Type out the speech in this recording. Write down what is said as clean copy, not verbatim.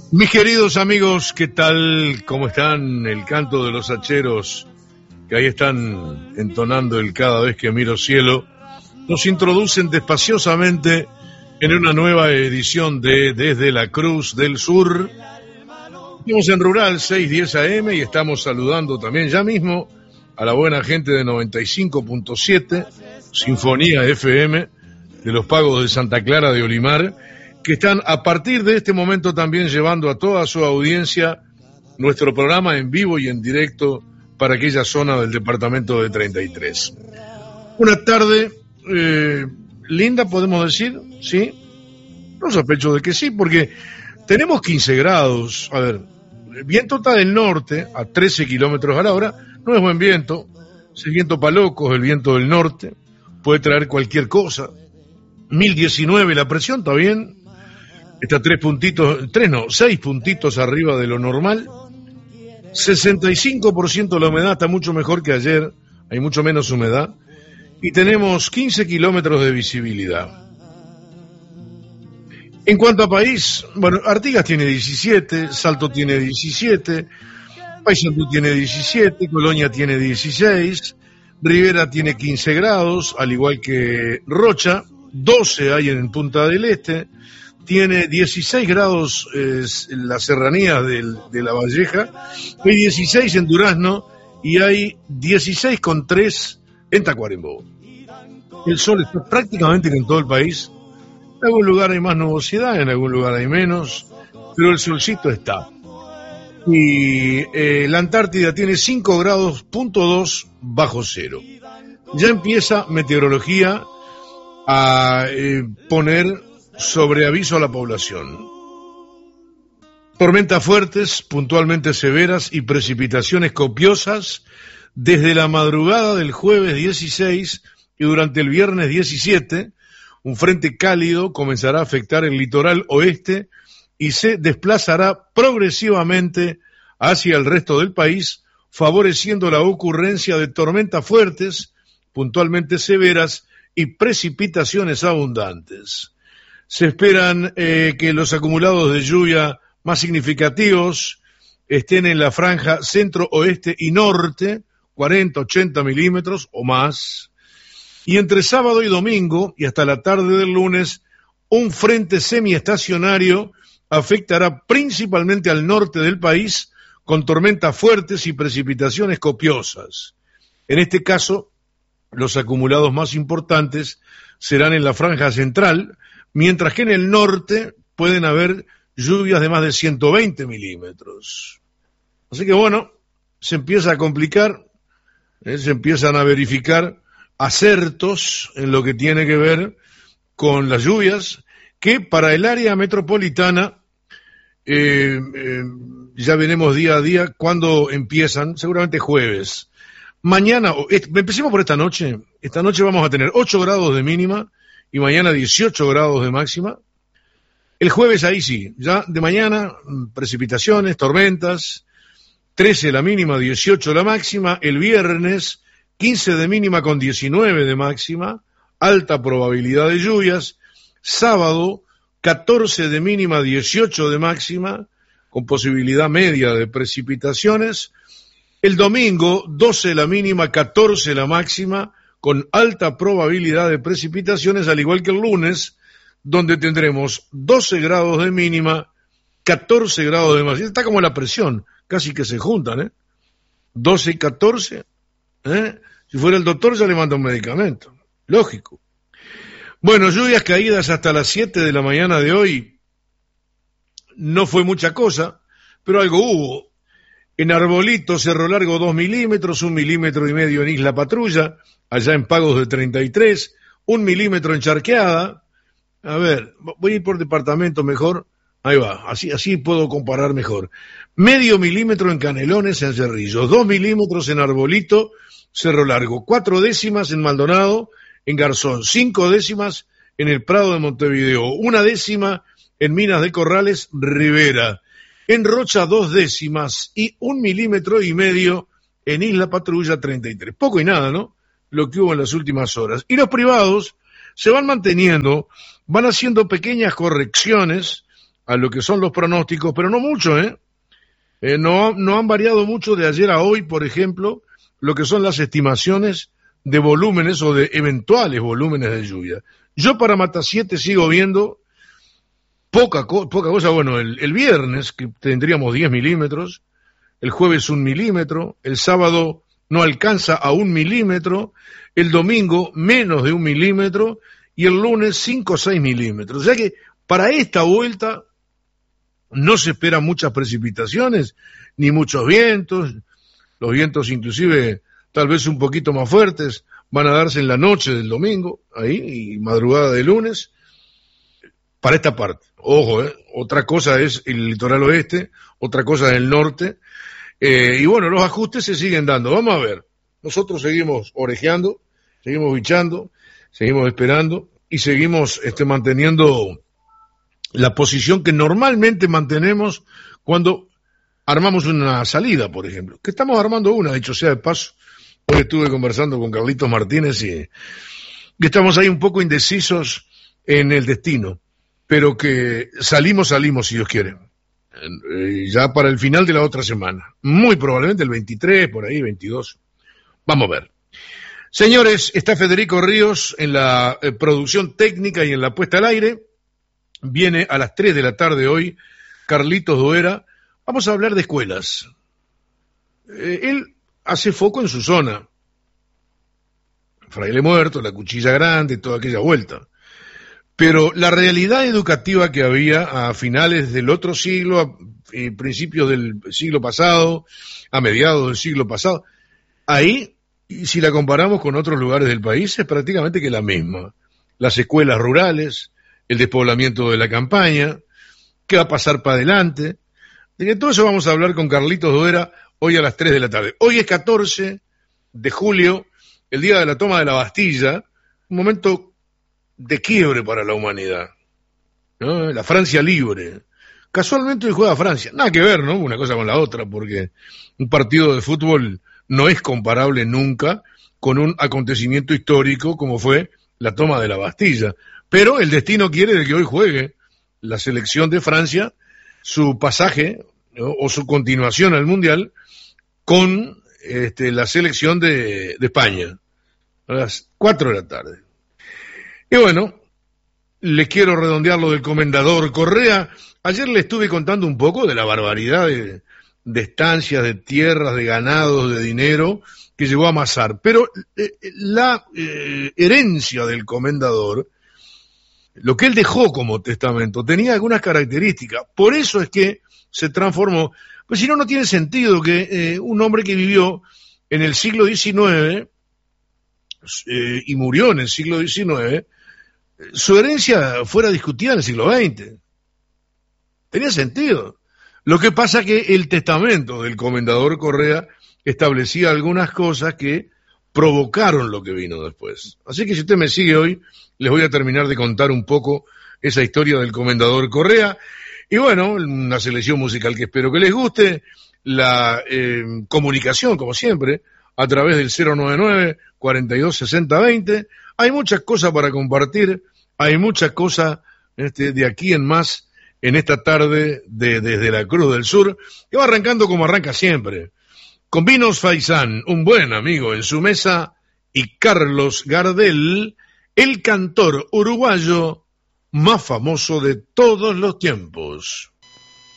Mis queridos amigos, ¿qué tal? ¿Cómo están? El canto de los hacheros, que ahí están entonando el cada vez que miro cielo, nos introducen despaciosamente en una nueva edición de Desde la Cruz del Sur. Estamos en Rural 610 AM y estamos saludando también ya mismo a la buena gente de 95.7, Sinfonía FM, de los Pagos de Santa Clara de Olimar, que están a partir de este momento también llevando a toda su audiencia nuestro programa en vivo y en directo para aquella zona del departamento de 33. Una tarde linda, podemos decir, ¿sí? No sospecho de que sí, porque tenemos 15 grados. A ver, el viento está del norte a 13 kilómetros a la hora, no es buen viento, es el viento pa' locos, el viento del norte, puede traer cualquier cosa. 1019 la presión, ¿está bien? Está 6 puntitos arriba de lo normal. 65% la humedad, está mucho mejor que ayer, hay mucho menos humedad. Y tenemos 15 kilómetros de visibilidad. En cuanto a país, bueno, Artigas tiene 17, Salto tiene 17, Paysandú tiene 17, Colonia tiene 16, Rivera tiene 15 grados, al igual que Rocha, 12 hay en Punta del Este, tiene 16 grados en las serranías de La Valleja, hay 16 en Durazno y hay 16,3 en Tacuarembó. El sol está prácticamente en todo el país. En algún lugar hay más nubosidad, en algún lugar hay menos, pero el solcito está. Y la Antártida tiene 5 grados, .2 bajo cero. Ya empieza meteorología a poner sobre aviso a la población. Tormentas fuertes, puntualmente severas y precipitaciones copiosas desde la madrugada del jueves 16 y durante el viernes 17. Un frente cálido comenzará a afectar el litoral oeste y se desplazará progresivamente hacia el resto del país, favoreciendo la ocurrencia de tormentas fuertes, puntualmente severas y precipitaciones abundantes. Se esperan que los acumulados de lluvia más significativos estén en la franja centro, oeste y norte, 40-80 milímetros o más. Y entre sábado y domingo, y hasta la tarde del lunes, un frente semiestacionario afectará principalmente al norte del país, con tormentas fuertes y precipitaciones copiosas. En este caso, los acumulados más importantes serán en la franja central, mientras que en el norte pueden haber lluvias de más de 120 milímetros. Así que bueno, se empieza a complicar, se empiezan a verificar acertos en lo que tiene que ver con las lluvias, que para el área metropolitana ya veremos día a día cuándo empiezan, seguramente jueves. Mañana, empecemos por esta noche vamos a tener 8 grados de mínima y mañana 18 grados de máxima. El jueves ahí sí, ya de mañana precipitaciones, tormentas, 13 la mínima, 18 la máxima. El viernes 15 de mínima con 19 de máxima, alta probabilidad de lluvias. Sábado, 14 de mínima, 18 de máxima, con posibilidad media de precipitaciones. El domingo, 12 la mínima, 14 la máxima, con alta probabilidad de precipitaciones, al igual que el lunes, donde tendremos 12 grados de mínima, 14 grados de máxima. Está como la presión, casi que se juntan, 12 y 14, Si fuera el doctor ya le manda un medicamento, lógico. Bueno, lluvias caídas hasta las 7 de la mañana de hoy, no fue mucha cosa, pero algo hubo. En Arbolito, Cerro Largo 2 milímetros, 1,5 milímetros en Isla Patrulla, allá en Pagos de 33, 1 milímetro en Charqueada. A ver, voy a ir por departamento mejor, ahí va, así puedo comparar mejor. 0,5 milímetro en Canelones, en Cerrillos, 2 milímetros en Arbolito, Cerro Largo, 4 décimas en Maldonado, en Garzón, 5 décimas en el Prado de Montevideo, 1 décima en Minas de Corrales, Rivera, en Rocha 2 décimas y 1,5 milímetros en Isla Patrulla 33. Poco y nada, ¿no? Lo que hubo en las últimas horas. Y los privados se van manteniendo, van haciendo pequeñas correcciones a lo que son los pronósticos, pero no mucho, no han variado mucho de ayer a hoy, por ejemplo, lo que son las estimaciones de volúmenes o de eventuales volúmenes de lluvia. Yo para Mata 7 sigo viendo poca cosa. Bueno, el viernes que tendríamos 10 milímetros, el jueves 1 milímetro, el sábado no alcanza a 1 milímetro, el domingo menos de 1 milímetro y el lunes 5 o 6 milímetros. O sea que para esta vuelta no se esperan muchas precipitaciones, ni muchos vientos. Los vientos inclusive tal vez un poquito más fuertes van a darse en la noche del domingo, ahí, y madrugada de lunes, para esta parte. Ojo, otra cosa es el litoral oeste, otra cosa es el norte, y bueno, los ajustes se siguen dando. Vamos a ver, nosotros seguimos orejeando, seguimos bichando, seguimos esperando, y seguimos manteniendo la posición que normalmente mantenemos cuando armamos una salida, por ejemplo, que estamos armando una, dicho sea de paso. Hoy estuve conversando con Carlitos Martínez y estamos ahí un poco indecisos en el destino, pero que salimos si Dios quiere, ya para el final de la otra semana, muy probablemente el 23, por ahí, 22, vamos a ver. Señores, está Federico Ríos en la producción técnica y en la puesta al aire. Viene a las 3 de la tarde hoy Carlitos Duera. Vamos a hablar de escuelas. Él hace foco en su zona. Fraile Muerto, la Cuchilla Grande, toda aquella vuelta. Pero la realidad educativa que había a finales del otro siglo, a principios del siglo pasado, a mediados del siglo pasado, ahí, si la comparamos con otros lugares del país, es prácticamente que la misma. Las escuelas rurales, el despoblamiento de la campaña, qué va a pasar para adelante. De que todo eso vamos a hablar con Carlitos Duera hoy a las 3 de la tarde. Hoy es 14 de julio, el día de la toma de la Bastilla, un momento de quiebre para la humanidad, ¿no? La Francia libre. Casualmente hoy juega Francia. Nada que ver, ¿no? Una cosa con la otra, porque un partido de fútbol no es comparable nunca con un acontecimiento histórico como fue la toma de la Bastilla. Pero el destino quiere de que hoy juegue la selección de Francia su pasaje, ¿no? O su continuación al Mundial con la selección de España a las 4 de la tarde. Y bueno, le quiero redondear lo del comendador Correa. Ayer le estuve contando un poco de la barbaridad de estancias, de tierras, de ganados, de dinero que llegó a amasar. Pero la herencia del comendador, lo que él dejó como testamento, tenía algunas características. Por eso es que se transformó. Pues si no, no tiene sentido que un hombre que vivió en el siglo XIX y murió en el siglo XIX, su herencia fuera discutida en el siglo XX. Tenía sentido. Lo que pasa que el testamento del comendador Correa establecía algunas cosas que provocaron lo que vino después. Así que si usted me sigue hoy, les voy a terminar de contar un poco esa historia del comendador Correa. Y bueno, una selección musical que espero que les guste, la comunicación, como siempre, a través del 099-426020. Hay muchas cosas para compartir, hay muchas cosas de aquí en más en esta tarde desde la Cruz del Sur, que va arrancando como arranca siempre, con Vinos Faisán, un buen amigo en su mesa, y Carlos Gardel, el cantor uruguayo más famoso de todos los tiempos.